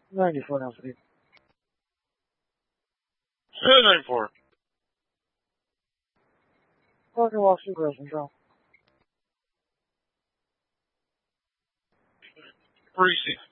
94 now, Steve. 94. Parker walks through girls control. Precinct.